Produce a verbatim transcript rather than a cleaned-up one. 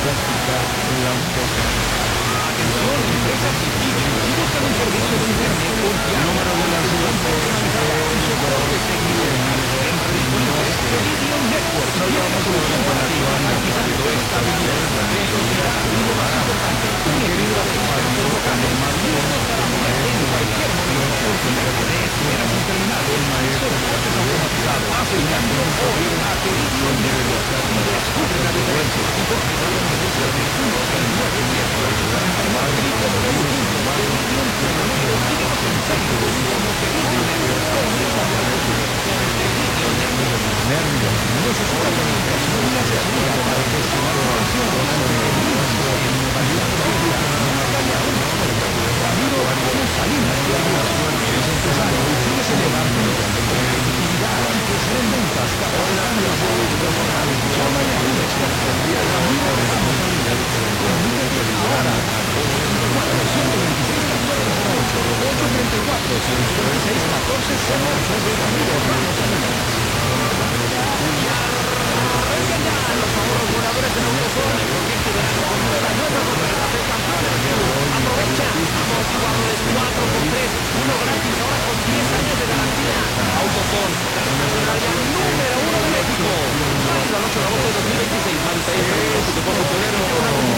practicar el autoconsumo. Atención, empresas que viven y buscan un servicio de internet confiable. Número de la ciudad personalizada y soporte técnico. Siempre disponible. Iridium Network tiene la solución para ti, garantizando estabilidad, velocidad y lo más importante, un equipo de expertos locales listos para moverte en cualquier momento. De esperas un terminal, soportes automatizados, asignando hoy a tu Iridium Network y descubre la diferencia. Informes a los negocios del uno seis nueve siete ocho cuatro nueve w w w punto iridium punto net. Síguenos en Facebook como Iridium Network. Comienza a hablar de Iridium Network. Necesita comunicación y asesoría para gestionar su pensión, servicio de innovación propia, Ramiro Ramos Salinas de Ayuda. Eres empresario y quieres elevar tu nivel de competitividad y crecer en ventas, capacitando a sus profesionales. Llámale a un experto. Ramiro Ramos Salinas. Comunícate ahora. ocho tres cuatro, uno dos seis, uno cuatro cero ocho. ocho tres cuatro, uno dos seis, uno cuatro cero ocho de Ramiro Ramos Salinas. Arrancan ya los ahorros voladores en Autosol, porque este verano con las nuevas ofertas de campeones. Aprovecha amortiguadores cuatro por tres, uno gratis ahora con diez años de garantía. Autosol, la concesionaria número uno de México. Válido al ocho de agosto de dos mil veintiséis. Manta es